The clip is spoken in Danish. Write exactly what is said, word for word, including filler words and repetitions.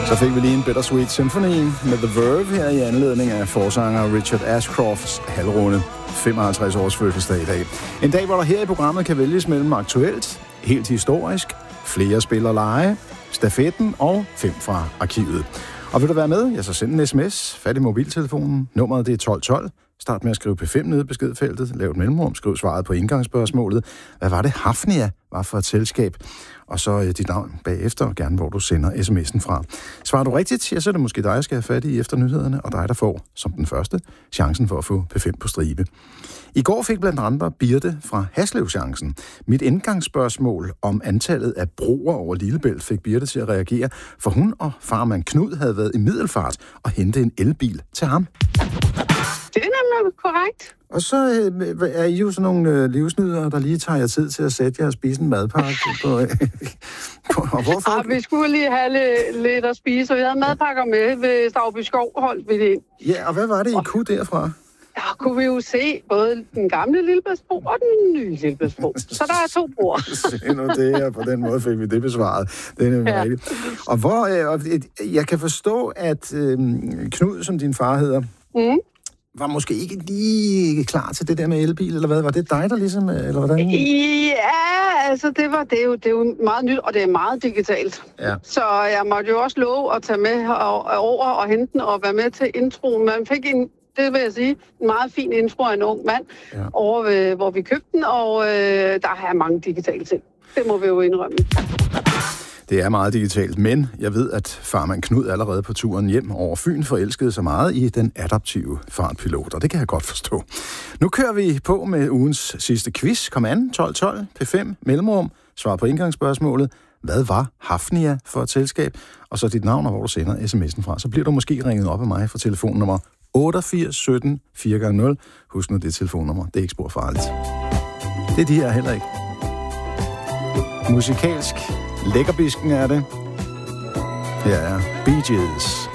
Så fik vi lige en Bittersweet Symphony med The Verve her i anledning af forsanger Richard Ashcrofts halvrunde femoghalvtreds års fødselsdag i dag. En dag, hvor der her i programmet kan vælges mellem aktuelt, helt historisk, flere spiller lege, stafetten og fem fra arkivet. Og vil du være med? Ja, så send en sms. Fat i mobiltelefonen. Nummeret det er tolv tolv. Start med at skrive P fem nede i beskedfeltet. Lav et mellemrum. Skriv svaret på indgangsspørgsmålet. Hvad var det Hafnia var for et selskab? Og så dit navn bagefter, og gerne hvor du sender sms'en fra. Svarer du rigtigt, ja, så er det måske dig, jeg skal have fat i efter nyhederne, og dig, der får, som den første, chancen for at få P fem på stribe. I går fik blandt andre Birte fra Haslev chancen. Mit indgangsspørgsmål om antallet af broer over Lillebælt fik Birte til at reagere, for hun og farmand Knud havde været i Middelfart og hentet en elbil til ham. Det er nemlig korrekt. Og så øh, er I jo sådan nogle øh, livsnydere, der lige tager jer tid til at sætte jer og spise en madpakke på... Øh, på og hvorfor? Ja, vi skulle lige have lidt, lidt at spise, og vi havde madpakker med ved Stavby Skov, holdt vi det ind. Ja, og hvad var det, I kunne derfra? Ja, kunne vi jo se både den gamle Lillebæltsbro og den nye Lillebæltsbro. Så der er to broer. Se nu det, og på den måde fik vi det besvaret. Det er nemlig ja. rigtigt. Og hvor... Øh, jeg kan forstå, at øh, Knud, som din far hedder... Mm. var måske ikke lige klar til det der med elbil, eller hvad? Var det dig, der ligesom, eller hvordan? Ja, altså det var det er jo, det er jo meget nyt, og det er meget digitalt. Ja. Så jeg måtte jo også love at tage med over og hente den og være med til introen. Man fik en, det vil jeg sige, en meget fin intro af en ung mand, ja. over ved, hvor vi købte den, og øh, der er mange digitale ting. Det må vi jo indrømme. Det er meget digitalt, men jeg ved, at farmand Knud allerede på turen hjem over Fyn forelskede sig meget i den adaptive fartpilot, og det kan jeg godt forstå. Nu kører vi på med ugens sidste quiz. Kom an, tolv tolv, P fem, mellemrum, svar på indgangsspørgsmålet. Hvad var Hafnia for et selskab? Og så dit navn, og hvor du sender sms'en fra. Så bliver du måske ringet op af mig fra telefonnummer otteogfirs sytten fire gange nul. Husk nu det telefonnummer, det er ikke spor farligt. Det er de her heller ikke. Musikalsk lækkerbisken er det. Her er Bee Gees.